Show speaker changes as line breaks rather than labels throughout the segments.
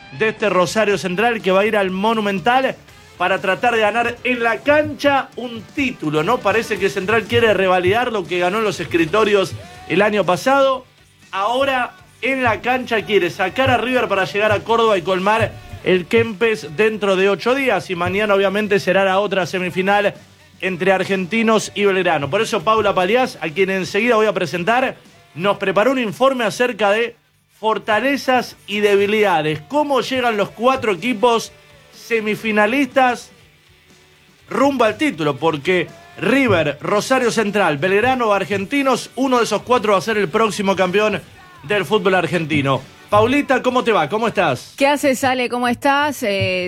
de este Rosario Central que va a ir al Monumental para tratar de ganar en la cancha un título, ¿no? Parece que Central quiere revalidar lo que ganó en los escritorios el año pasado. Ahora en la cancha quiere sacar a River para llegar a Córdoba y colmar el Kempes dentro de 8 días. Y mañana obviamente será la otra semifinal entre Argentinos y Belgrano. Por eso Paula Paliás, a quien enseguida voy a presentar, nos preparó un informe acerca de fortalezas y debilidades. Cómo llegan los 4 equipos semifinalistas rumbo al título, porque River, Rosario Central, Belgrano o Argentinos, uno de esos 4 va a ser el próximo campeón del fútbol argentino. Paulita, ¿cómo te va? ¿Cómo estás?
¿Qué haces, Ale? ¿Cómo estás?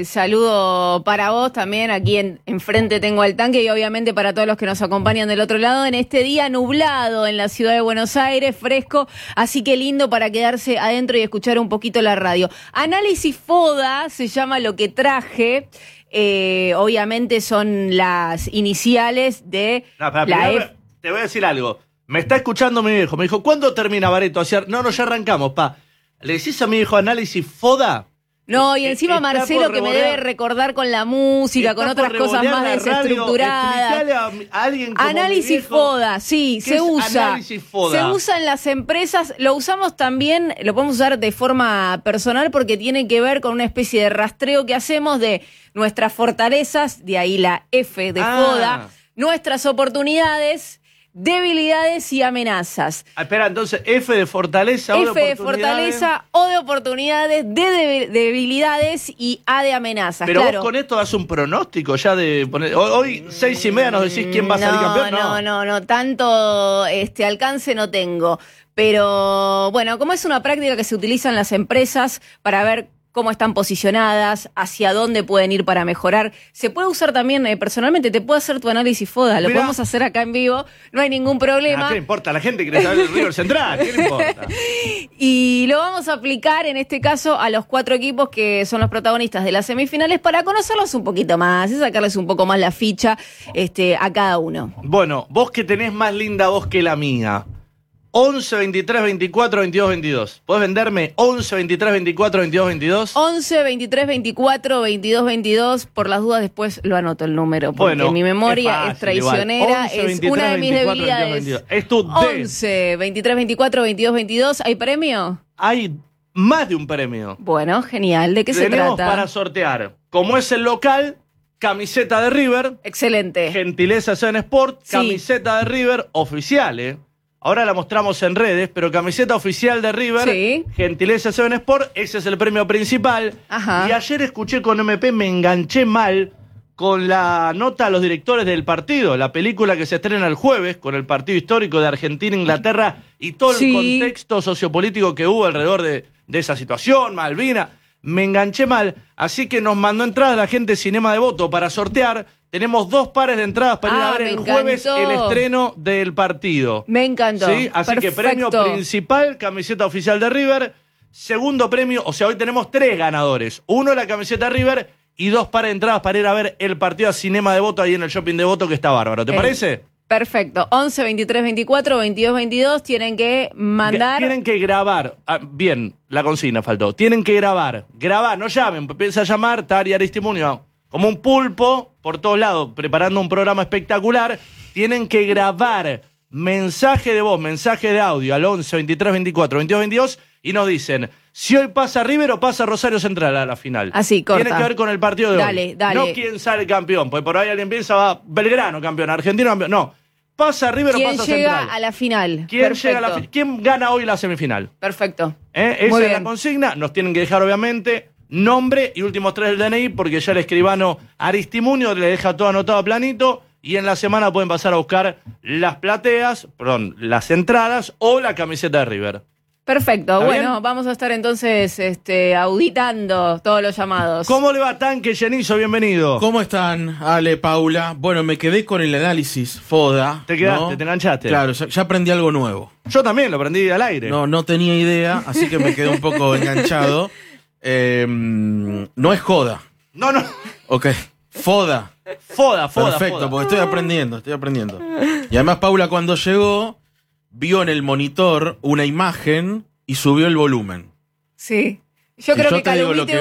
Saludo para vos también. Aquí enfrente tengo al tanque y obviamente para todos los que nos acompañan del otro lado en este día nublado en la ciudad de Buenos Aires, fresco, así que lindo para quedarse adentro y escuchar un poquito la radio. Análisis FODA se llama lo que traje. Obviamente son las iniciales de
Te voy a decir algo. Me está escuchando mi viejo. Me dijo, ¿cuándo termina Bareto? No, ya arrancamos, pa. ¿Le decís a mi hijo análisis FODA?
No, y encima Marcelo que me debe recordar con la música, con otras cosas más desestructuradas.
A alguien como
análisis FODA, sí, se usa.
Análisis FODA?
Se usa en las empresas, lo usamos también, lo podemos usar de forma personal porque tiene que ver con una especie de rastreo que hacemos de nuestras fortalezas, de ahí la F de FODA, nuestras oportunidades, debilidades y amenazas.
Espera, entonces, F de fortaleza o de oportunidades.
F de fortaleza o de oportunidades, D de debilidades y A de amenazas.
Pero
claro.
vos con esto das un pronóstico ya de poner. Hoy 6:30 nos decís quién va a salir campeón.
No, tanto alcance no tengo. Pero bueno, como es una práctica que se utiliza en las empresas para ver cómo están posicionadas, hacia dónde pueden ir para mejorar. Se puede usar también, personalmente, te puedo hacer tu análisis FODA, lo podemos hacer acá en vivo, no hay ningún problema.
¿Qué le importa? La gente quiere saber del River Central, ¿qué le importa?
Y lo vamos a aplicar, en este caso, a los 4 equipos que son los protagonistas de las semifinales para conocerlos un poquito más y sacarles un poco más la ficha a cada uno.
Bueno, vos que tenés más linda voz que la mía. 11 23 24 22 22. ¿Podés venderme 11 23 24 22 22?
11 23 24 22 22. Por las dudas después lo anoto el número, porque
bueno,
mi memoria es traicionera.
11, 23,
es una de mis
24,
debilidades.
22, 22. Es tu D.
11 23 24 22 22. ¿Hay premio?
Hay más de un premio.
Bueno, genial. ¿De qué se
Tenemos
trata?
para sortear. Como es el local, camiseta de River.
Excelente.
Gentileza Seven Sport,
Sí.
camiseta de River oficial, Ahora la mostramos en redes, pero camiseta oficial de River,
Sí.
Gentileza Seven Sport, ese es el premio principal.
Ajá.
Y ayer escuché con MP, me enganché mal con la nota a los directores del partido, la película que se estrena el jueves, con el partido histórico de Argentina-Inglaterra y todo
Sí.
el contexto sociopolítico que hubo alrededor de esa situación, Malvina. Me enganché mal, así que nos mandó entradas la gente de Cinema de Voto para sortear. Tenemos 2 pares de entradas para ir a ver el jueves el estreno del partido.
Me encantó.
¿Sí? Así
Perfecto.
que premio principal, camiseta oficial de River. Segundo premio, o sea, hoy tenemos 3 ganadores. 1 la camiseta de River y 2 pares de entradas para ir a ver el partido a Cinema de Voto ahí en el Shopping de Voto, que está bárbaro. ¿Te parece?
Perfecto. 11 23 24 22 22. Tienen que mandar.
Tienen que grabar. Bien, la consigna faltó. Tienen que grabar. Grabar, no llamen. Empieza a llamar, Tari Aristimuño, como un pulpo por todos lados, preparando un programa espectacular. Tienen que grabar mensaje de voz, mensaje de audio al 11 23 24 22 22 y nos dicen si hoy pasa River o pasa Rosario Central a la final.
Así, corta.
Tiene que ver con el partido de hoy.
Dale.
No quién sale campeón, porque por ahí alguien piensa, va Belgrano campeón, Argentino campeón. No, pasa River o
¿Quién
pasa
llega
Central.
a la final?
¿Quién llega a la final? ¿Quién gana hoy la semifinal?
Perfecto.
Esa
Muy
es la
bien.
consigna. Nos tienen que dejar, obviamente, nombre y últimos 3 del DNI, porque ya el escribano Aristimuño le deja todo anotado a planito. Y en la semana pueden pasar a buscar las entradas o la camiseta de River.
Perfecto.
¿Está
Bueno,
bien?
vamos a estar entonces auditando todos los llamados.
¿Cómo le va, Tanque Genizo? Bienvenido.
¿Cómo están, Ale, Paula? Bueno, me quedé con el análisis FODA.
Te quedaste,
¿no?
te enganchaste.
Claro, ya aprendí algo nuevo.
Yo también lo aprendí al aire.
No tenía idea, así que me quedé un poco enganchado. No es joda.
No.
Ok, FODA.
Foda.
Perfecto, porque estoy aprendiendo. Y además, Paula, cuando llegó, vio en el monitor una imagen y subió el volumen.
Sí. Yo
Y
creo
yo
que
te digo
Calumní
lo que